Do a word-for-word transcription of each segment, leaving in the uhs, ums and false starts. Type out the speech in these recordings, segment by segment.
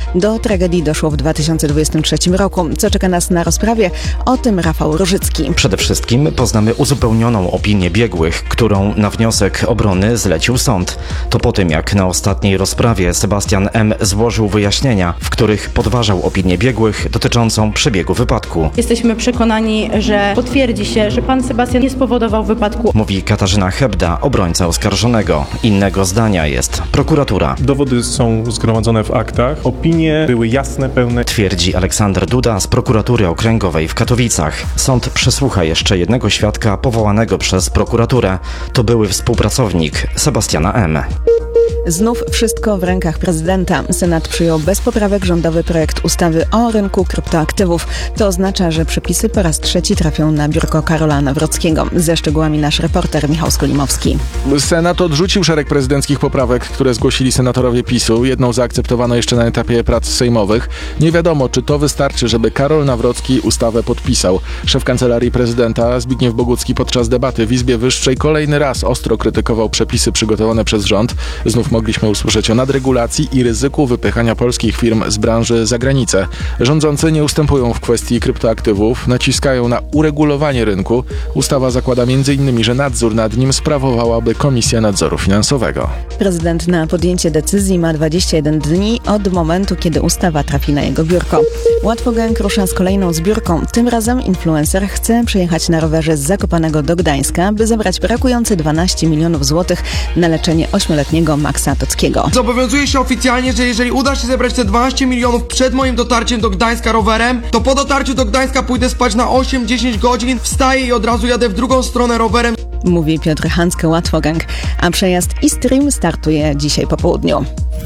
Do tragedii doszło w dwa tysiące dwudziestym trzecim roku. Co czeka nas na rozprawie? O tym Rafał Różycki. Przede wszystkim poznamy uzupełnioną opinię biegłych, którą na wniosek obrony zlecił sąd. To po tym, jak na ostatniej rozprawie Sebastian M. złożył wyjaśnienia, w których podważał opinię biegłych dotyczącą przebiegu wypadku. Jesteśmy przekonani, że potwierdzi się, że pan Sebastian nie spowodował wypadku. Mówi Katarzyna Hebda, obrońca oskarżonego. Innego zdania jest prokuratura. Dowody są zgromadzone w aktach. Opinie były jasne, pełne. Twierdzi Aleksander Duda z prokuratury okręgowej w Katowicach. Sąd przesłucha jeszcze jednego świadka powołanego przez prokuraturę. To były współpracownik Sebastiana M. Znów wszystko w rękach prezydenta. Senat przyjął bez poprawek rządowy projekt ustawy o rynku kryptoaktywów. To oznacza, że przepisy po raz trzeci trafią na biurko Karola Nawrockiego. Ze szczegółami nasz reporter Michał Skolimowski. Senat odrzucił szereg prezydenckich poprawek, które zgłosili senatorowie PiSu. Jedną zaakceptowano jeszcze na etapie prac sejmowych. Nie wiadomo, czy to wystarczy, żeby Karol Nawrocki ustawę podpisał. Szef Kancelarii Prezydenta Zbigniew Bogucki podczas debaty w Izbie Wyższej kolejny raz ostro krytykował przepisy przygotowane przez rząd. Znów mogliśmy usłyszeć o nadregulacji i ryzyku wypychania polskich firm z branży za granicę. Rządzący nie ustępują w kwestii kryptoaktywów, naciskają na uregulowanie rynku. Ustawa zakłada między innymi, że nadzór nad nim sprawowałaby Komisja Nadzoru Finansowego. Prezydent na podjęcie decyzji ma dwadzieścia jeden dni od momentu, kiedy ustawa trafi na jego biurko. Łatwogang rusza z kolejną zbiórką. Tym razem influencer chce przejechać na rowerze z Zakopanego do Gdańska, by zebrać brakujące dwanaście milionów złotych na leczenie ośmioletniego Maxa Tockiego. Zobowiązuję się oficjalnie, że jeżeli uda się zebrać te dwanaście milionów przed moim dotarciem do Gdańska rowerem, to po dotarciu do Gdańska pójdę spać na osiem dziesięć godzin, wstaję i od razu jadę w drugą stronę rowerem. Mówi Piotr Hanske, Łatwogang, a przejazd eStream startuje dzisiaj po południu.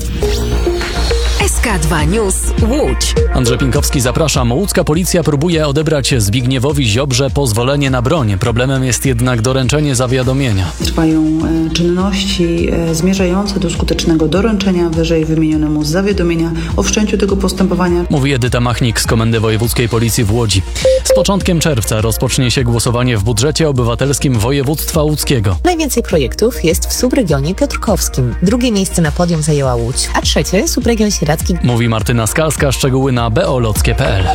S K dwa News Łódź. Andrzej Pinkowski, zapraszam. Łódzka policja próbuje odebrać Zbigniewowi Ziobrze pozwolenie na broń. Problemem jest jednak doręczenie zawiadomienia. Trwają czynności zmierzające do skutecznego doręczenia wyżej wymienionemu zawiadomienia o wszczęciu tego postępowania. Mówi Edyta Machnik z Komendy Wojewódzkiej Policji w Łodzi. Z początkiem czerwca rozpocznie się głosowanie w budżecie obywatelskim województwa łódzkiego. Najwięcej projektów jest w subregionie piotrkowskim. Drugie miejsce na podium zajęła Łódź, a trzecie subregion sieradzki. Mówi Martyna Skalska, szczegóły na b o lockie kropka p l.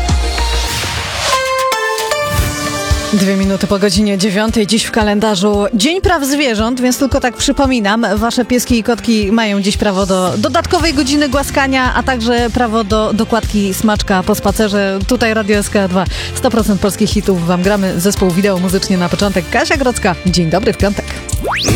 Dwie minuty po godzinie dziewiątej, dziś w kalendarzu Dzień Praw Zwierząt, więc tylko tak przypominam, wasze pieski i kotki mają dziś prawo do dodatkowej godziny głaskania, a także prawo do dokładki smaczka po spacerze. Tutaj Radio S K dwa, sto procent polskich hitów wam gramy. Zespół wideo muzycznie na początek. Kasia Grodzka, dzień dobry w piątek.